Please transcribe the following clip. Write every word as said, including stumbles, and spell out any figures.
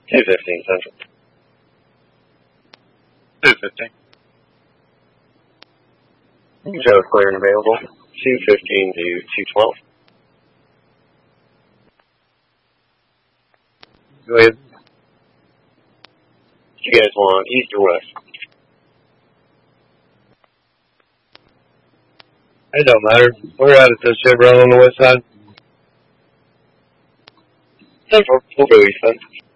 two fifteen Central. two fifteen. Joe clear and available. two fifteen to two twelve. Go ahead. You guys want east or west? It don't matter. We're out at the Chevron on the west side. Central. We'll go east then.